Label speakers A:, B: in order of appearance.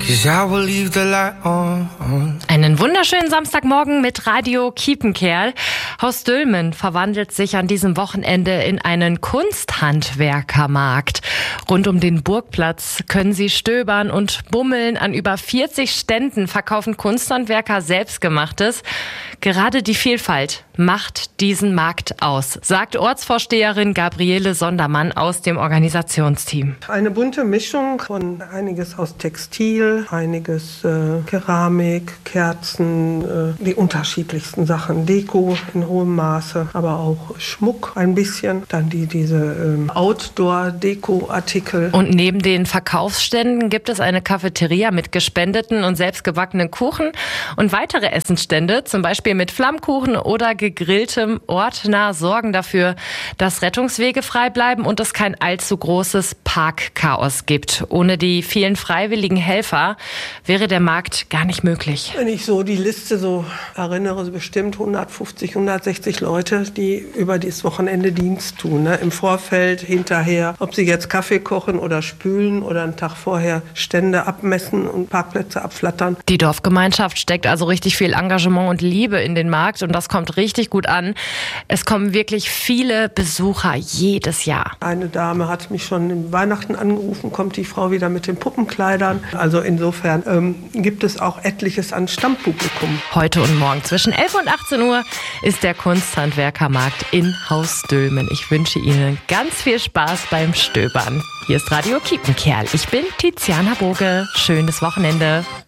A: 'cause I will leave the light on.
B: Einen wunderschönen Samstagmorgen mit Radio Kiepenkerl. Haus Dülmen verwandelt sich an diesem Wochenende in einen Kunsthandwerkermarkt. Rund um den Burgplatz können Sie stöbern und bummeln. An über 40 Ständen verkaufen Kunsthandwerker Selbstgemachtes. Gerade die Vielfalt macht diesen Markt aus, sagt Ortsvorsteherin Gabriele Sondermann aus dem Organisationsteam.
C: Eine bunte Mischung von einiges aus Textil, einiges Keramik, Kerzen, die unterschiedlichsten Sachen, Deko in hohem Maße, aber auch Schmuck ein bisschen, dann diese Outdoor-Deko-Artikel.
B: Und neben den Verkaufsständen gibt es eine Cafeteria mit gespendeten und selbstgebackenen Kuchen und weitere Essensstände, zum Beispiel mit Flammkuchen oder gegrilltem ortnah, sorgen dafür, dass Rettungswege frei bleiben und es kein allzu großes Parkchaos gibt. Ohne die vielen freiwilligen Helfer wäre der Markt gar nicht möglich.
C: Wenn ich so die Liste so erinnere, so bestimmt 150, 160 Leute, die über dieses Wochenende Dienst tun. Ne? Im Vorfeld, hinterher, ob sie jetzt Kaffee kochen oder spülen oder einen Tag vorher Stände abmessen und Parkplätze abflattern.
B: Die Dorfgemeinschaft steckt also richtig viel Engagement und Liebe in den Markt und das kommt richtig gut an. Es kommen wirklich viele Besucher jedes Jahr.
C: Eine Dame hat mich schon im Weihnachten angerufen, kommt die Frau wieder mit den Puppenkleidern. Also insofern gibt es auch etliches an Stammpublikum.
B: Heute und morgen zwischen 11 und 18 Uhr ist der Kunsthandwerkermarkt in Haus Dülmen. Ich wünsche Ihnen ganz viel Spaß beim Stöbern. Hier ist Radio Kiepenkerl. Ich bin Tiziana Boge. Schönes Wochenende.